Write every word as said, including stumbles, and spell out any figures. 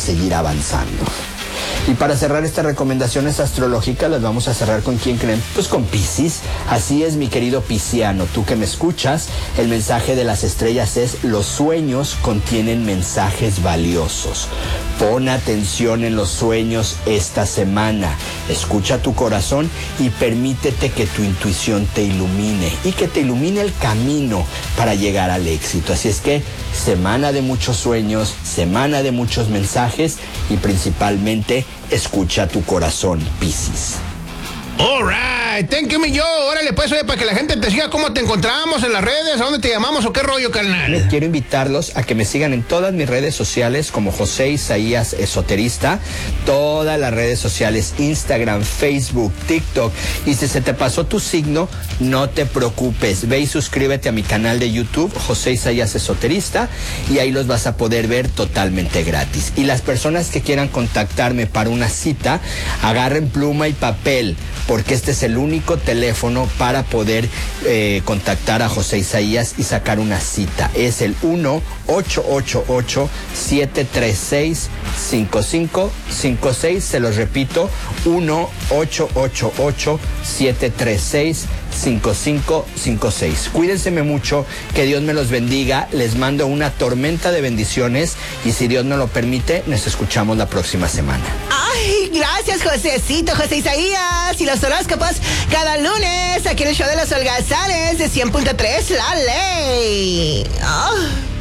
seguir avanzando. Y para cerrar estas recomendaciones astrológicas, las vamos a cerrar con quién creen, pues con Piscis. Así es, mi querido pisciano, tú que me escuchas, el mensaje de las estrellas es: los sueños contienen mensajes valiosos. Pon atención en los sueños esta semana. Escucha tu corazón y permítete que tu intuición te ilumine y que te ilumine el camino para llegar al éxito. Así es que semana de muchos sueños, semana de muchos mensajes y principalmente escucha tu corazón, Piscis. All right, thank you, mi yo. Órale, pues, oye, para que la gente te siga, ¿cómo te encontramos en las redes? ¿A dónde te llamamos o qué rollo, carnal? Quiero invitarlos a que me sigan en todas mis redes sociales como José Isaías Esoterista. Todas las redes sociales, Instagram, Facebook, TikTok. Y si se te pasó tu signo, no te preocupes. Ve y suscríbete a mi canal de YouTube, José Isaías Esoterista, y ahí los vas a poder ver totalmente gratis. Y las personas que quieran contactarme para una cita, agarren pluma y papel, porque este es el único teléfono para poder eh, contactar a José Isaías y sacar una cita. Es el uno ocho ocho ocho siete tres seis cinco cinco cinco seis. Se los repito, uno ocho ocho ocho siete tres seis cinco cinco cinco seis. Cuídense mucho, que Dios me los bendiga. Les mando una tormenta de bendiciones y si Dios nos lo permite, nos escuchamos la próxima semana. Ay, gracias, Josécito, José Isaías. Y los horóscopos cada lunes aquí en el show de los holgazanes de cien punto tres La Ley. Oh.